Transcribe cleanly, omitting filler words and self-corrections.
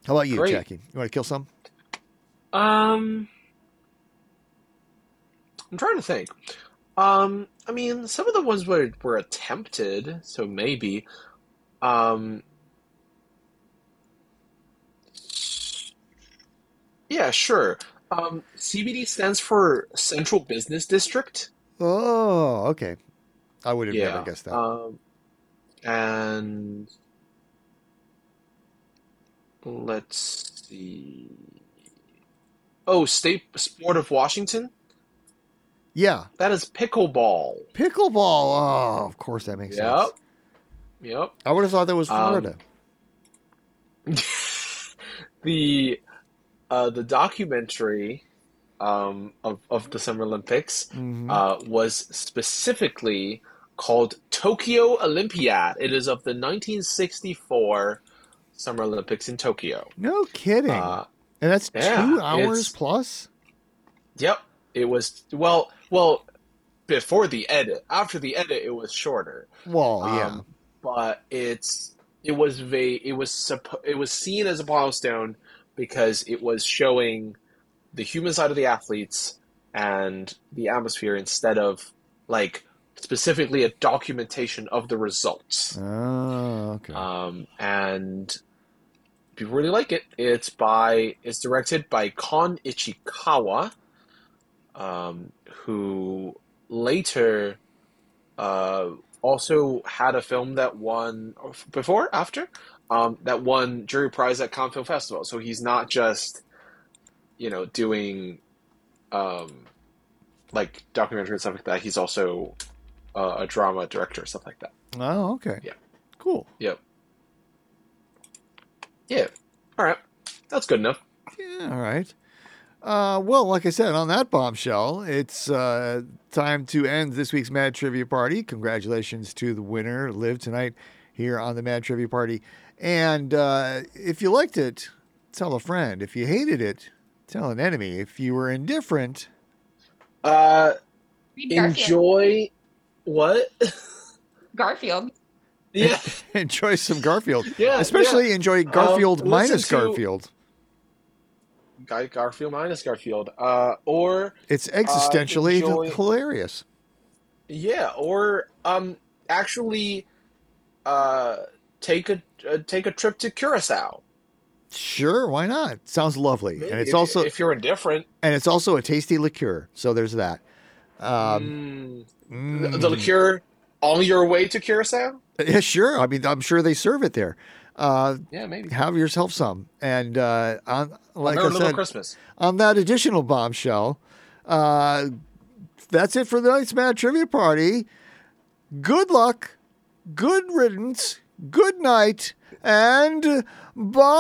How about you, Great. Jackie? You want to kill some? Um, I'm trying to think. I mean, some of the ones were attempted, so maybe. Um, yeah, sure. CBD stands for Central Business District. Oh, okay. I would have never Yeah. guessed that. And let's see. Oh, State Sport of Washington. Yeah. That is pickleball. Pickleball. Oh, of course that makes sense. Yep. Yep. I would have thought that was Um, Florida. the the documentary of the Summer Olympics Mm-hmm. was specifically called Tokyo Olympiad. It is of the 1964 Summer Olympics in Tokyo. No kidding. Uh, And that's yeah, 2 hours plus? yep. It was well before the edit. After the edit, it was shorter. Well, yeah. Um, but it was seen as a milestone because it was showing the human side of the athletes and the atmosphere instead of like specifically a documentation of the results. Oh, okay. And people really like it. It's directed by Kon Ichikawa, who later uh, also had a film that won before after that won jury prize at Cannes Film Festival. So he's not just doing um, like documentary and stuff like that. He's also a drama director, stuff like that. Oh, okay. Yeah. Cool. Yep. Yeah. All right. That's good enough. Yeah, all right. Well, like I said, on that bombshell, it's time to end this week's Mad Trivia Party. Congratulations to the winner, Liv, tonight here on the Mad Trivia Party. And if you liked it, tell a friend. If you hated it, tell an enemy. If you were indifferent, Uh, Read Garfield. enjoy what? Garfield. Yeah. enjoy some Garfield. Yeah. Especially enjoy Garfield Listen minus to Garfield. Garfield minus Garfield. Or It's existentially enjoy. hilarious. Yeah. Or actually uh take a trip to Curacao. Sure, why not? Sounds lovely. Maybe And if you're indifferent. it's also a tasty liqueur. So there's that. Um, The liqueur on your way to Curacao? Yeah, sure. I mean, I'm sure they serve it there. Yeah, maybe. Have yourself some. And like I Little said, Christmas. on that additional bombshell, that's it for the night's Mad Trivia Party. Good luck, good riddance, good night, and bye.